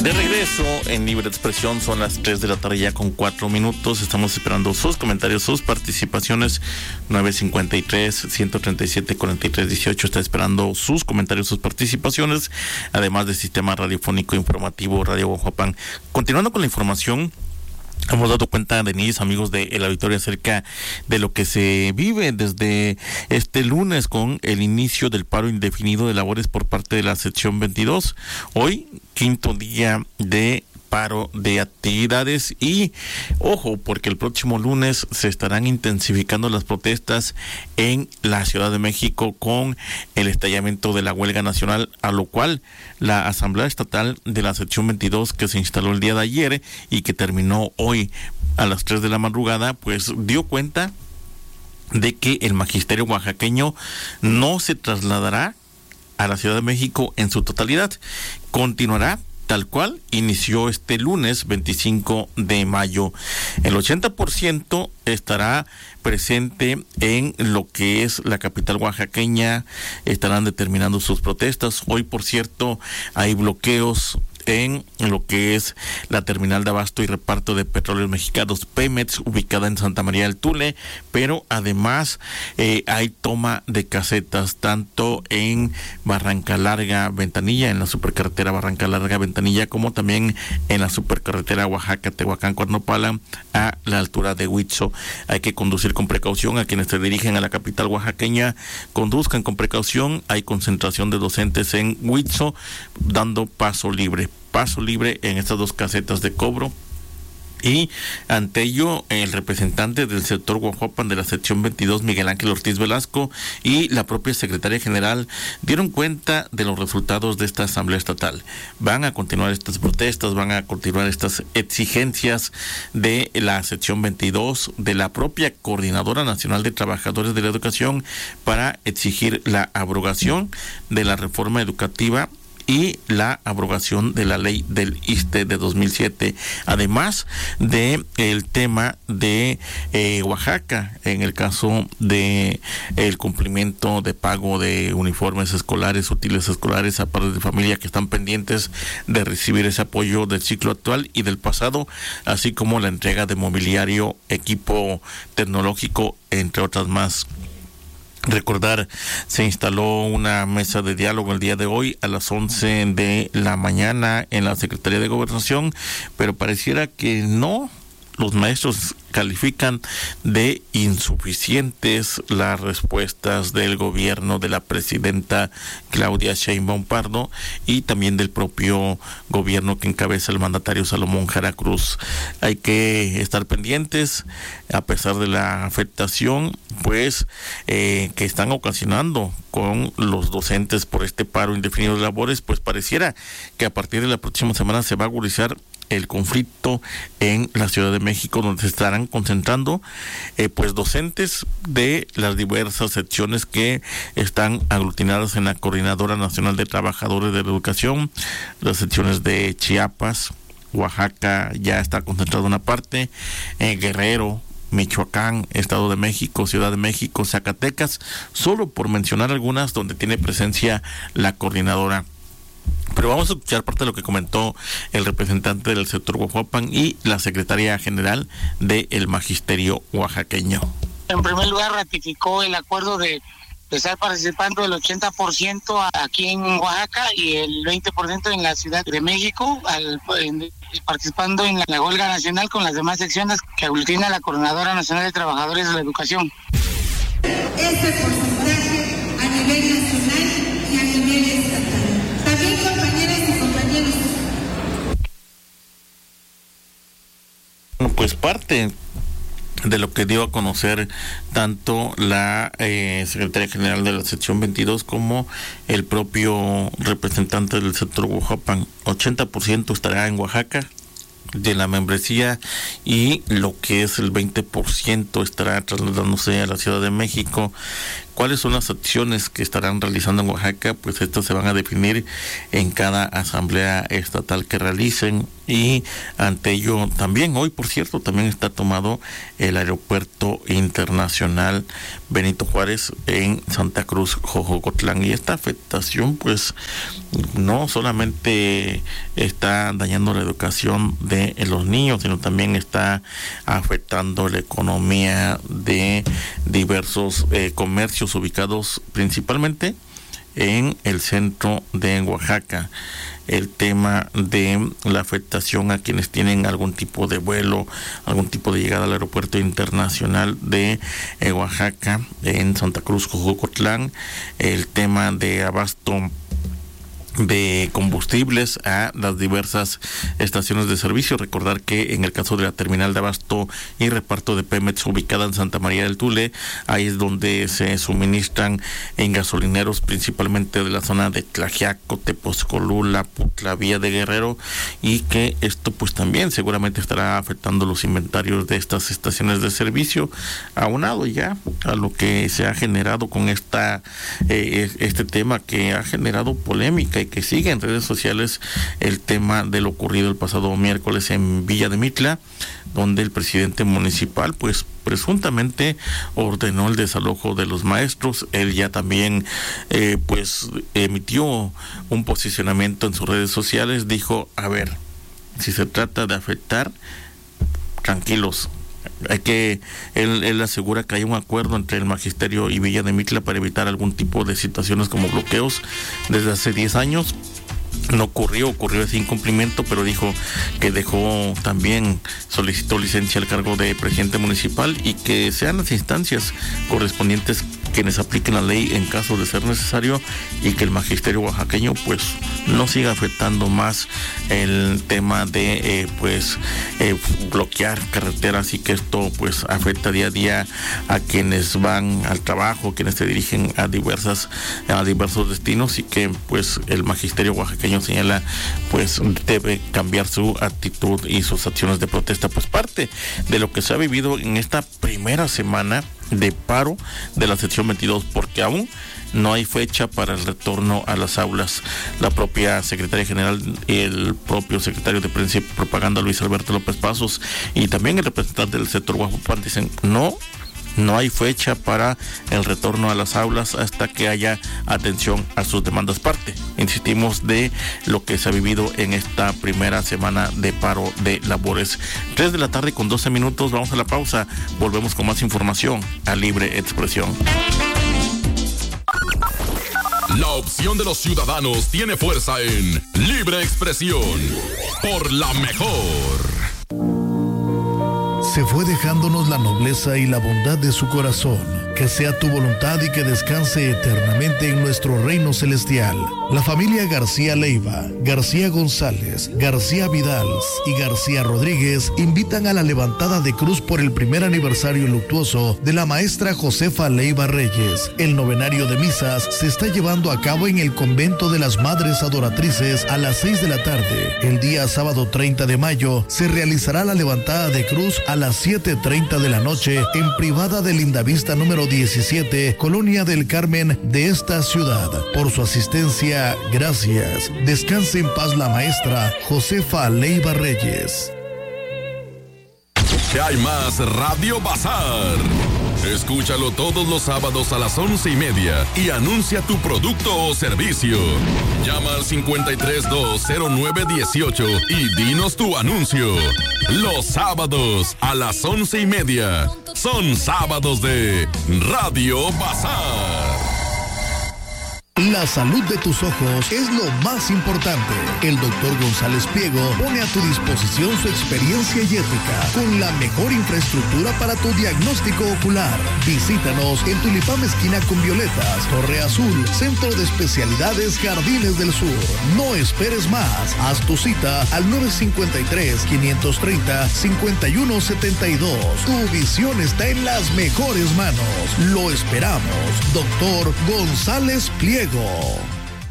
De regreso en Libre Expresión, son las 3 de la tarde ya con 4 minutos. Estamos esperando sus comentarios, sus participaciones. 953-137-4318 está esperando sus comentarios, sus participaciones, además del Sistema Radiofónico Informativo Radio Guajuapan. Continuando con la información, hemos dado cuenta, Denise, amigos de El Auditorio, acerca de lo que se vive desde este lunes con el inicio del paro indefinido de labores por parte de la sección 22. Hoy, quinto día de paro de actividades y ojo, porque el próximo lunes se estarán intensificando las protestas en la Ciudad de México con el estallamiento de la huelga nacional, a lo cual la Asamblea Estatal de la sección 22, que se instaló el día de ayer y que terminó hoy a las 3 de la madrugada, pues dio cuenta de que el magisterio oaxaqueño no se trasladará a la Ciudad de México en su totalidad, continuará tal cual inició este lunes 25 de mayo. El 80% estará presente en lo que es la capital oaxaqueña, estarán determinando sus protestas. Hoy, por cierto, hay bloqueos en lo que es la terminal de abasto y reparto de petróleos mexicanos Pemex, ubicada en Santa María del Tule, pero además hay toma de casetas tanto en Barranca Larga Ventanilla, en la supercarretera Barranca Larga Ventanilla, como también en la supercarretera Oaxaca-Tehuacán Cuernopala, a la altura de Huitzo. Hay que conducir con precaución. A quienes se dirigen a la capital oaxaqueña, conduzcan con precaución. Hay concentración de docentes en Huitzo, dando paso libre en estas dos casetas de cobro. Y ante ello, el representante del sector Guajuapan de la sección 22, Miguel Ángel Ortiz Velasco, y la propia secretaria general dieron cuenta de los resultados de esta asamblea estatal. Van a continuar estas protestas, van a continuar estas exigencias de la sección 22, de la propia Coordinadora Nacional de Trabajadores de la Educación, para exigir la abrogación de la reforma educativa y la abrogación de la ley del ISSSTE de 2007, además de el tema de Oaxaca, en el caso de el cumplimiento de pago de uniformes escolares, útiles escolares a padres de familia que están pendientes de recibir ese apoyo del ciclo actual y del pasado, así como la entrega de mobiliario, equipo tecnológico, entre otras más. Recordar, se instaló una mesa de diálogo el día de hoy a las 11 de la mañana en la Secretaría de Gobernación, pero pareciera que no, los maestros califican de insuficientes las respuestas del gobierno de la presidenta Claudia Sheinbaum Pardo y también del propio gobierno que encabeza el mandatario Salomón Jara Cruz. Hay que estar pendientes, a pesar de la afectación pues que están ocasionando con los docentes por este paro indefinido de labores, pues pareciera que a partir de la próxima semana se va a agudizar el conflicto en la Ciudad de México, donde se estarán concentrando pues docentes de las diversas secciones que están aglutinadas en la Coordinadora Nacional de Trabajadores de la Educación. Las secciones de Chiapas, Oaxaca ya está concentrada una parte, Guerrero, Michoacán, Estado de México, Ciudad de México, Zacatecas, solo por mencionar algunas donde tiene presencia la coordinadora. Pero vamos a escuchar parte de lo que comentó el representante del sector Guajuapan y la secretaria general del magisterio oaxaqueño. En primer lugar, ratificó el acuerdo de estar participando el 80% aquí en Oaxaca y el 20% en la Ciudad de México, participando en la huelga nacional con las demás secciones que aglutina la Coordinadora Nacional de Trabajadores de la Educación. Este porcentaje a nivel nacional y a nivel estatal. También, compañeras y compañeros. Pues parte de lo que dio a conocer tanto la secretaria general de la sección 22 como el propio representante del sector Oaxapan. 80% estará en Oaxaca de la membresía y lo que es el 20% estará trasladándose a la Ciudad de México ¿Cuáles son las acciones que estarán realizando en Oaxaca? Pues estas se van a definir en cada asamblea estatal que realicen, y ante ello también, hoy por cierto, también está tomado el aeropuerto internacional Benito Juárez en Santa Cruz, Jojocotlán, y esta afectación pues no solamente está dañando la educación de los niños, sino también está afectando la economía de diversos comercios ubicados principalmente en el centro de Oaxaca. El tema de la afectación a quienes tienen algún tipo de vuelo, algún tipo de llegada al aeropuerto internacional de Oaxaca en Santa Cruz, Jojocotlán, el tema de abasto de combustibles a las diversas estaciones de servicio. Recordar que en el caso de la terminal de abasto y reparto de Pemex ubicada en Santa María del Tule, ahí es donde se suministran en gasolineros principalmente de la zona de Tlaxiaco, Tepozcolula, la Villa de Guerrero, y que esto pues también seguramente estará afectando los inventarios de estas estaciones de servicio, aunado ya a lo que se ha generado con este tema que ha generado polémica y que sigue en redes sociales, el tema de lo ocurrido el pasado miércoles en Villa de Mitla, donde el presidente municipal pues presuntamente ordenó el desalojo de los maestros. Él ya también pues emitió un posicionamiento en sus redes sociales, dijo, a ver, si se trata de afectar, tranquilos. Él asegura que hay un acuerdo entre el magisterio y Villa de Mitla para evitar algún tipo de situaciones como bloqueos desde hace 10 años. No ocurrió ese incumplimiento, pero dijo que solicitó licencia al cargo de presidente municipal y que sean las instancias correspondientes quienes apliquen la ley en caso de ser necesario, y que el magisterio oaxaqueño pues no siga afectando más el tema de bloquear carreteras, y que esto pues afecta día a día a quienes van al trabajo, quienes se dirigen a diversos destinos, y que pues el magisterio oaxaqueño señala pues debe cambiar su actitud y sus acciones de protesta. Pues parte de lo que se ha vivido en esta primera semana de paro de la sección 22, porque aún no hay fecha para el retorno a las aulas. La propia secretaria general y el propio secretario de Prensa y Propaganda, Luis Alberto López Pasos, y también el representante del sector Guajopán dicen no hay fecha para el retorno a las aulas hasta que haya atención a sus demandas. Parte, insistimos, de lo que se ha vivido en esta primera semana de paro de labores. 3:12 p.m, vamos a la pausa, volvemos con más información a Libre Expresión. La opción de los ciudadanos tiene fuerza en Libre Expresión por la mejor. Se fue dejándonos la nobleza y la bondad de su corazón. Que sea tu voluntad y que descanse eternamente en nuestro reino celestial. La familia García Leiva, García González, García Vidal y García Rodríguez invitan a la levantada de cruz por el primer aniversario luctuoso de la maestra Josefa Leiva Reyes. El novenario de misas se está llevando a cabo en el convento de las Madres Adoratrices a las 6 de la tarde. El día sábado 30 de mayo se realizará la levantada de cruz a las 7:30 de la noche en privada de Lindavista número 17, Colonia del Carmen de esta ciudad. Por su asistencia, gracias. Descanse en paz la maestra Josefa Leiva Reyes. Que hay más Radio Bazar. Escúchalo todos los sábados a las 11:30 y anuncia tu producto o servicio. Llama al 5320918 y dinos tu anuncio. Los sábados a las 11:30 son sábados de Radio Bazar. La salud de tus ojos es lo más importante. El doctor González Pliego pone a tu disposición su experiencia y ética con la mejor infraestructura para tu diagnóstico ocular. Visítanos en Tulipán esquina con Violetas, Torre Azul, Centro de Especialidades Jardines del Sur. No esperes más. Haz tu cita al 953-530-5172. Tu visión está en las mejores manos. Lo esperamos. Doctor González Pliego.